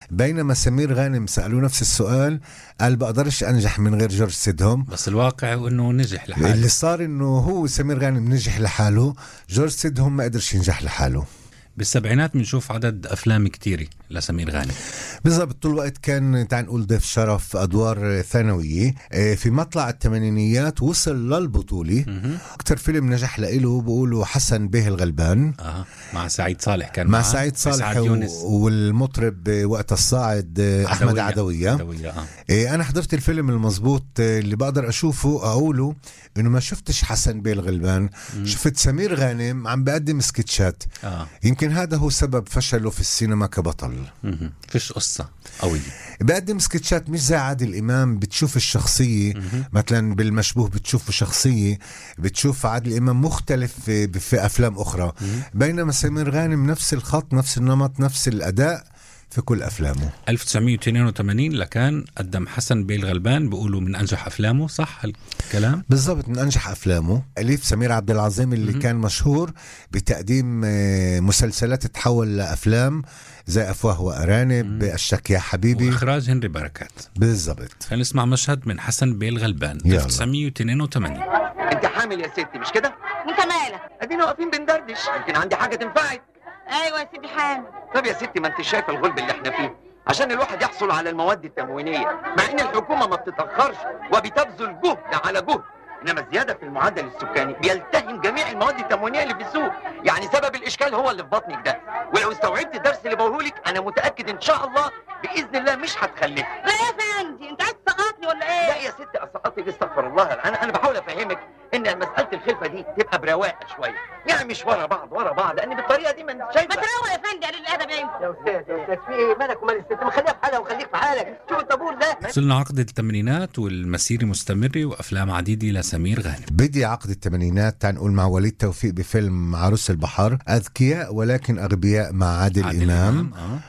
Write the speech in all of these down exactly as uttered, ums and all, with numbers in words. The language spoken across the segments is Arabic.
بينما سمير غانم سألوه نفس السؤال قال بقدرش أنجح من غير جورج سيدهم. بس الواقع إنه نجح لحاله. اللي صار إنه هو سمير غانم نجح لحاله، جورج سيدهم ما قدرش ينجح لحاله. بالسبعينات بنشوف عدد أفلام كتيري لسمير غانم. بالضبط، طول الوقت كان تعال نقول ضيف شرف أدوار ثانوية. في مطلع الثمانينيات وصل للبطولة. أكتر فيلم نجح لإله بقولوا حسن بيه الغلبان آه. مع سعيد صالح، كان مع سعيد صالح و... والمطرب وقت الصاعد أحمد عدوية, عدوية. آه. أنا حضرت الفيلم المضبوط اللي بقدر أشوفه أقوله إنه ما شفتش حسن بيه الغلبان. مم. شفت سمير غانم عم بقدم سكتشات. آه. يمكن هذا هو سبب فشله في السينما كبطل. مم. فيش قصة قوية، بقدم سكتشات مش زي عادل إمام. بتشوف الشخصية مم. مثلا بالمشبوه بتشوف شخصية، بتشوف عادل إمام مختلف في, في أفلام أخرى. مم. بينما سمير غانم نفس الخط، نفس النمط، نفس الأداء في كل أفلامه. ألف وتسعمية واثنين وثمانين لكان قدم حسن بيه الغلبان، بيقولوا من أنجح أفلامه، صح الكلام؟ بالضبط، من أنجح أفلامه. أليف سمير عبد العظيم اللي م- كان مشهور بتقديم مسلسلات تتحول لأفلام زي أفواه وأرانب، أشتك يا حبيبي، وإخراج هنري بركات. بالضبط. خلينا نسمع مشهد من حسن بيه الغلبان ألف وتسعمية واثنين وثمانين. أنت حامل يا ستي مش كده؟ أنت مالك؟ أدينا واقفين بندردش، يمكن عندي حاجة تنفعك. ايوه يا سيدي حامل. طب يا ستي ما انت شايفه الغلب اللي احنا فيه، عشان الواحد يحصل على المواد التموينيه، مع ان الحكومه ما بتتاخرش وبتبذل جهد على جهد، انما الزياده في المعدل السكاني بيلتهم جميع المواد التموينيه اللي في السوق. يعني سبب الاشكال هو اللي في بطنك ده، ولو استوعبت الدرس اللي بقوله لك انا متاكد ان شاء الله باذن الله مش هتخلفي. لا يا فندي، انت عايز تسقطني ولا ايه؟ لا يا ستي اسقطك، استغفر الله. انا انا بحاول افهمك ان مساله الخلفه دي تبقى برواقه شويه، يعني مش ورا بعض ورا بعض، لان بالطريقه دي ما انت شايفه. ما تروق يا فندي، قليل الادب يا يا استاذ. يا استاذ في ايه مالك ومال الست؟ ما خليها في حالها وخليك في حالك. شوف الطابور ده. وصلنا عقد الثمانينات والمسيره مستمره وافلام عديده لسمير غانم. بدي عقد الثمانينات تعال نقول مع وليد توفيق بفيلم عروس البحر، اذكياء ولكن اغبياء مع عادل, عادل امام, إمام. آه.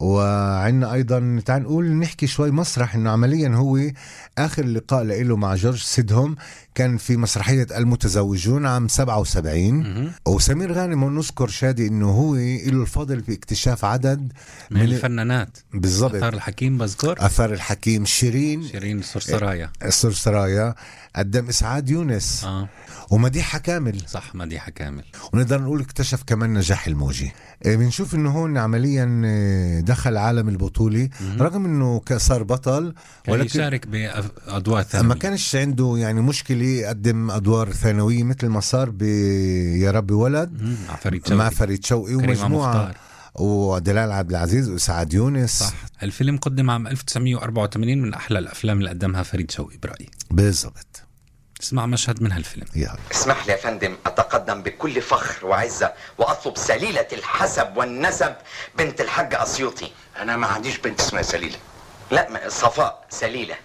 وعندنا ايضا تعال نقول نحكي شوي مسرح، انه عمليا هو اخر لقاء له مع جورج سيدهم كان في مسرحيه المتزوجون عام سبعة وسبعين. وسمير غانم نذكر شادي انه هو له الفضل في اكتشاف عدد من, من الفنانات. بالضبط. اثار الحكيم بذكر اثار الحكيم، شيرين شيرين السرسرايا السرسرايا قدم اسعاد يونس آه. ومديحة كامل. صح، مديحة كامل. ونقدر نقول اكتشف كمان نجاح الموجي. بنشوف انه هون عمليا دخل عالم البطولة م- رغم انه صار بطل ولكن يشارك بأدوار ثانوية، ما كانش عنده يعني مشكلة يقدم أدوار ثانوية مثل ما صار ب يا ربي ولد مع فريد شوقي مع فريد شوقي ومجموعة ودلال عبد العزيز وسعاد يونس. صح. الفيلم قدم عام ألف وتسعمية وأربعة وثمانين، من أحلى الأفلام اللي قدمها فريد شوقي برأيي. بالضبط. اسمع مشهد من هالفيلم. يلا. اسمح لي يا فندم أتقدم بكل فخر وعزة وأطلب سليلة الحسب والنسب بنت الحاج أسيوطي. أنا ما عنديش بنت اسمها سليلة. لا، صفاء سليلة.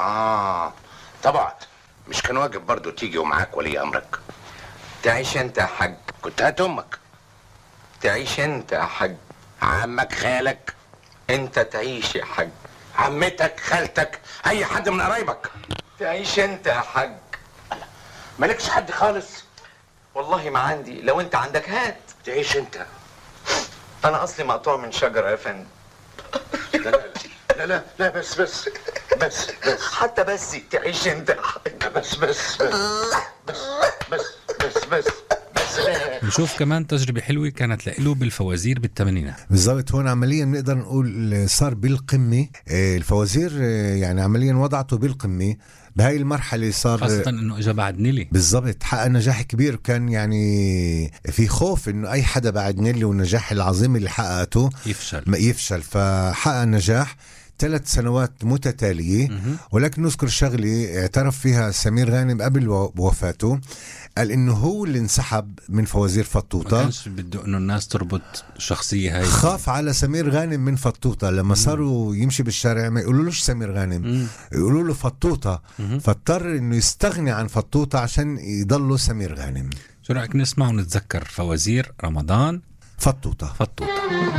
آه طبعا، مش كان واجب برضو تيجي ومعاك ولي أمرك؟ تعيش أنت يا حاج. كنت هات أمك. تعيش أنت يا حاج. عمك، خالك. أنت تعيش يا حاج. عمتك، خالتك، أي حد من قرايبك. تعيش أنت يا حاج. مالكش حد خالص؟ والله ما عندي، لو انت عندك هات. تعيش انت. انا اصلي مقطوع من شجرة يا فندم. لا لا لا لا بس بس بس بس حتى بس تعيش انت. بس بس بس بس بس بس بس نشوف كمان تجربة حلوة كانت له بالفوازير بالثمانينات. بالضبط. هون عمليا نقدر نقول صار بالقمة الفوازير، يعني عمليا وضعته بالقمة بهاي المرحلة. صار خاصة انه اجى بعد نيلي. بالضبط، حقق نجاح كبير. كان يعني في خوف انه اي حدا بعد نيلي والنجاح العظيم اللي حققته يفشل ما يفشل، فحقق نجاح ثلاث سنوات متتالية. ولكن نذكر شغلة اعترف فيها سمير غانم قبل وفاته، قال انه هو اللي انسحب من فوازير فطوطة. ما كانش بده انه الناس تربط شخصية هاي. خاف على سمير غانم من فطوطة لما صاروا يمشي بالشارع ما يقولولوش سمير غانم، يقولوا له فطوطة، فاضطر انه يستغني عن فطوطة عشان يضله سمير غانم. شو رأيك نسمع ونتذكر فوازير رمضان فطوطة فطوطة.